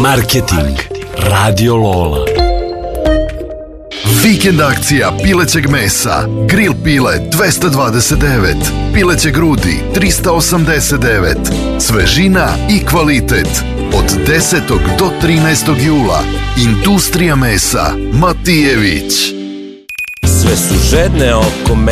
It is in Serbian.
Marketing Radio Lola. Vikend akcija pilećeg mesa. Grill pile 229, pileće grudi 389. Svežina i kvalitet. Od 10. do 13. jula. Industrija mesa Matijević. Sve su žedne oko mene,